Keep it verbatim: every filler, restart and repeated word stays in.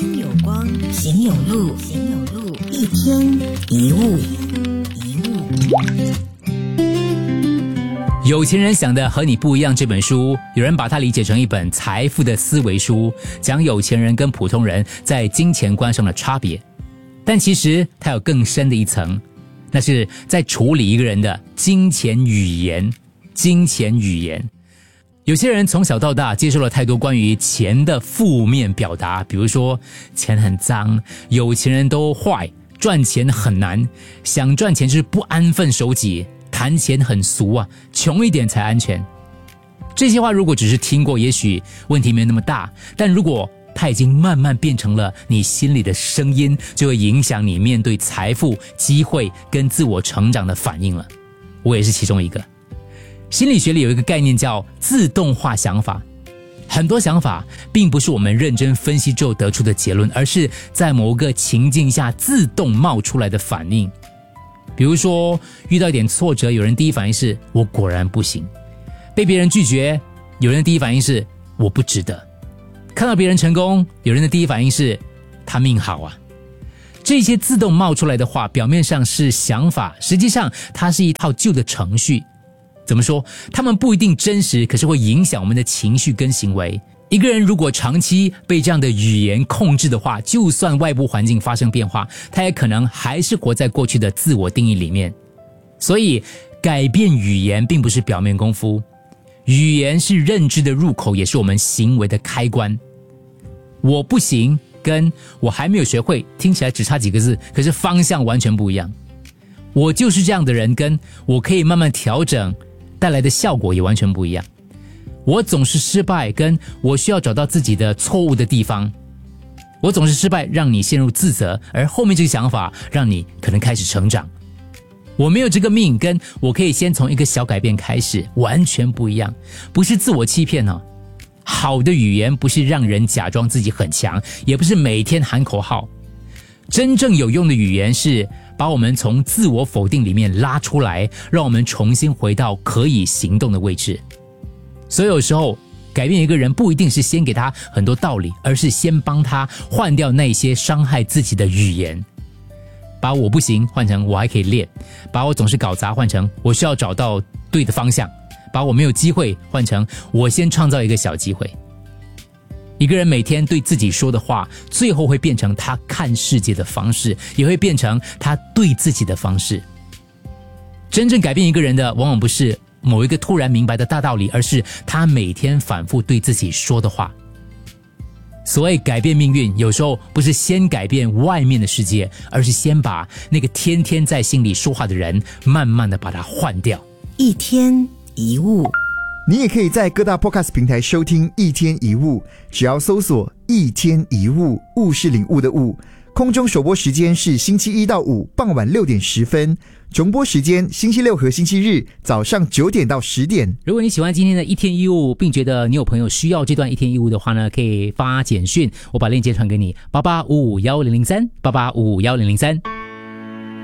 心有光，行有路，行有路，一天一物，一物。 有钱人想的和你不一样这本书，有人把它理解成一本财富的思维书，讲有钱人跟普通人在金钱观上的差别。但其实它有更深的一层，那是在处理一个人的金钱语言。金钱语言，有些人从小到大接受了太多关于钱的负面表达，比如说钱很脏，有钱人都坏，赚钱很难，想赚钱就是不安分守己，谈钱很俗啊，穷一点才安全。这些话如果只是听过，也许问题没那么大，但如果它已经慢慢变成了你心里的声音，就会影响你面对财富、机会跟自我成长的反应了。我也是其中一个。心理学里有一个概念叫自动化想法，很多想法并不是我们认真分析之后得出的结论，而是在某个情境下自动冒出来的反应。比如说遇到一点挫折，有人第一反应是我果然不行；被别人拒绝，有人的第一反应是我不值得；看到别人成功，有人的第一反应是他命好啊。这些自动冒出来的话，表面上是想法，实际上它是一套旧的程序。怎么说？他们不一定真实，可是会影响我们的情绪跟行为。一个人如果长期被这样的语言控制的话，就算外部环境发生变化，他也可能还是活在过去的自我定义里面。所以改变语言并不是表面功夫，语言是认知的入口，也是我们行为的开关。我不行跟我还没有学会听起来只差几个字，可是方向完全不一样。我就是这样的人跟我可以慢慢调整带来的效果也完全不一样。我总是失败跟我需要找到自己的错误的地方。我总是失败让你陷入自责，而后面这个想法让你可能开始成长。我没有这个命跟我可以先从一个小改变开始，完全不一样。不是自我欺骗哦。好的语言不是让人假装自己很强，也不是每天喊口号。真正有用的语言是把我们从自我否定里面拉出来，让我们重新回到可以行动的位置。所以有时候改变一个人不一定是先给他很多道理，而是先帮他换掉那些伤害自己的语言。把我不行换成我还可以练，把我总是搞砸换成我需要找到对的方向，把我没有机会换成我先创造一个小机会。一个人每天对自己说的话，最后会变成他看世界的方式，也会变成他对自己的方式。真正改变一个人的，往往不是某一个突然明白的大道理，而是他每天反复对自己说的话。所谓改变命运，有时候不是先改变外面的世界，而是先把那个天天在心里说话的人，慢慢的把它换掉。 一天一物。 你也可以在各大 podcast 平台收听一天一物，只要搜索一天一物，物是领悟的物。空中首播时间是星期一到五傍晚六点十分，重播时间星期六和星期日早上九点到十点。 如果你喜欢今天的一天一物，并觉得你有朋友需要这段一天一物的话呢，可以发简讯，我把链接传给你，八八五五一零零三，八八五五一零零三。